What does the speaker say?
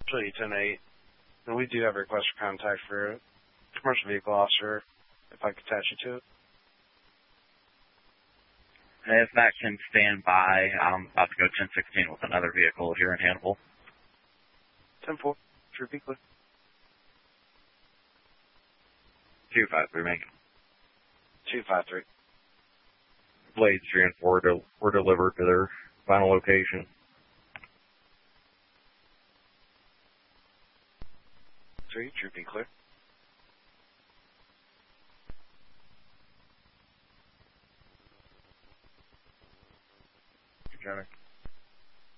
Actually, 10-8. And we do have a request for contact for a commercial vehicle officer, if I could attach you to it. If that can stand by, I'm about to go 1016 with another vehicle here in Hannibal. 10-4. True Peakler. 253, Megan. 253. Blades 3 and 4 were delivered to their final location. 3, True Peakler. Jenner.